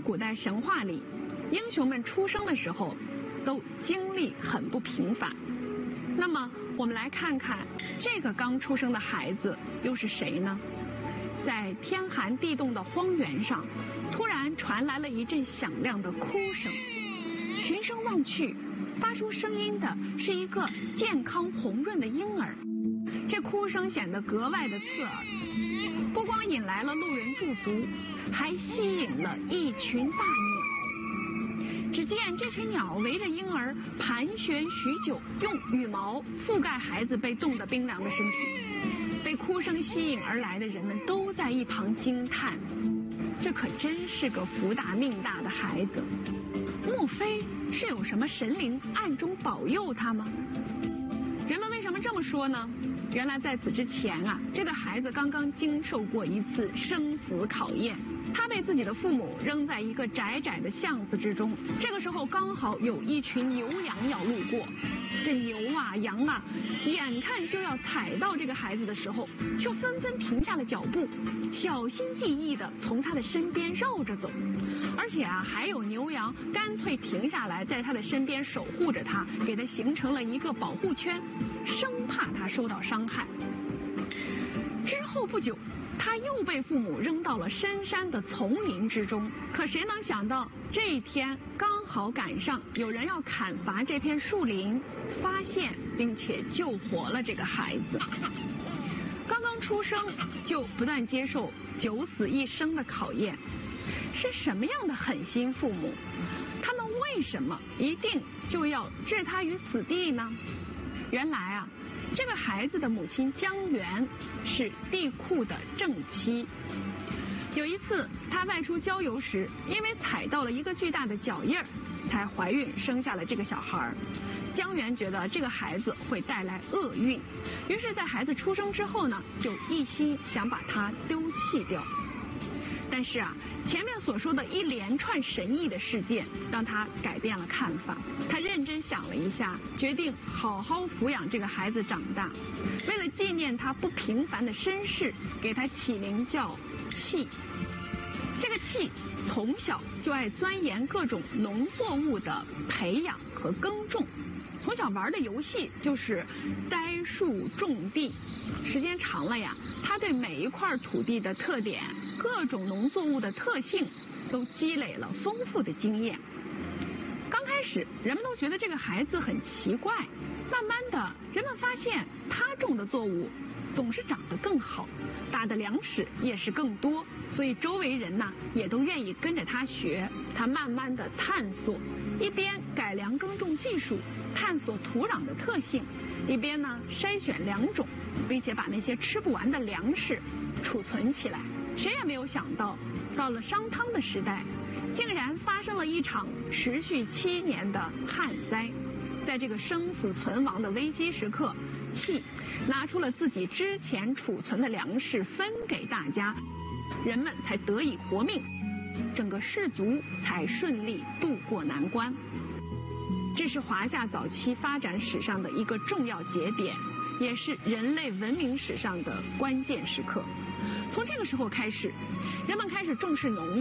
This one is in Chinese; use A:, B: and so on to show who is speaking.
A: 古代神话里，英雄们出生的时候都经历很不平凡。那么我们来看看这个刚出生的孩子又是谁呢？在天寒地冻的荒原上，突然传来了一阵响亮的哭声。循声望去，发出声音的是一个健康红润的婴儿。这哭声显得格外的刺耳，不光引来了路人驻足，还吸引了一群大鸟。只见这群鸟围着婴儿盘旋许久，用羽毛覆盖孩子被冻得冰凉的身体。被哭声吸引而来的人们都在一旁惊叹，这可真是个福大命大的孩子。莫非是有什么神灵暗中保佑他吗？人们为什么这么说呢？原来在此之前啊，这个孩子刚刚经受过一次生死考验。他被自己的父母扔在一个窄窄的巷子之中，这个时候刚好有一群牛羊要路过。这牛啊羊啊，眼看就要踩到这个孩子的时候，却纷纷停下了脚步，小心翼翼地从他的身边绕着走。而且啊，还有牛羊干脆停下来，在他的身边守护着他，给他形成了一个保护圈，生怕他受到伤害。之后不久，他又被父母扔到了深山的丛林之中。可谁能想到，这一天刚好赶上有人要砍伐这片树林，发现并且救活了这个孩子。刚刚出生就不断接受九死一生的考验，是什么样的狠心父母？他们为什么一定就要置他于死地呢？原来啊，这个孩子的母亲江源是地库的正妻。有一次她外出郊游时，因为踩到了一个巨大的脚印儿，才怀孕生下了这个小孩。江源觉得这个孩子会带来厄运，于是在孩子出生之后呢，就一心想把他丢弃掉。但是啊，前面所说的一连串神异的事件让他改变了看法。他认真想了一下，决定好好抚养这个孩子长大。为了纪念他不平凡的身世，给他起名叫契。这个契从小就爱钻研各种农作物的培养和耕种，从小玩的游戏就是栽树种地。时间长了呀，他对每一块土地的特点、各种农作物的特性都积累了丰富的经验。刚开始人们都觉得这个孩子很奇怪，慢慢的人们发现他种的作物总是长得更好，打的粮食也是更多，所以周围人呢也都愿意跟着他学。他慢慢的探索，一边改良耕种技术，探索土壤的特性，一边呢筛选良种，并且把那些吃不完的粮食储存起来。谁也没有想到，到了商汤的时代，竟然发生了一场持续7年的旱灾。在这个生死存亡的危机时刻，契拿出了自己之前储存的粮食分给大家，人们才得以活命，整个氏族才顺利渡过难关。这是华夏早期发展史上的一个重要节点，也是人类文明史上的关键时刻。从这个时候开始，人们开始重视农业。